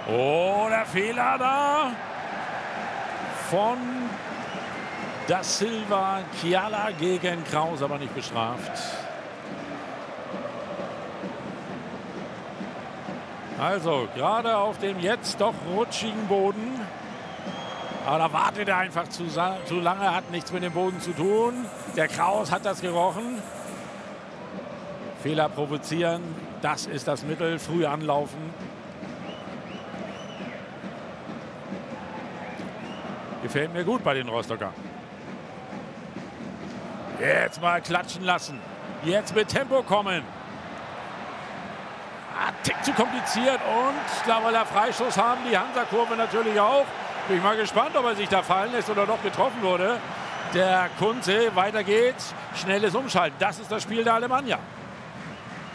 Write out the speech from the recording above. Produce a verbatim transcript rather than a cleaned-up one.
Oh, der Fehler da von Da Silva. Chiala gegen Kraus, aber nicht bestraft. Also gerade auf dem jetzt doch rutschigen Boden. Aber da wartet er einfach zu, zu lange, hat nichts mit dem Boden zu tun. Der Kraus hat das gerochen. Fehler provozieren, das ist das Mittel. Früh anlaufen. Gefällt mir gut bei den Rostocker. Jetzt mal klatschen lassen. Jetzt mit Tempo kommen. Ah, Tick zu kompliziert und da will er Freistoß haben. Die Hansa-Kurve natürlich auch. Bin ich mal gespannt, ob er sich da fallen lässt oder doch getroffen wurde. Der Kunze, weiter geht's. Schnelles Umschalten. Das ist das Spiel der Alemannia.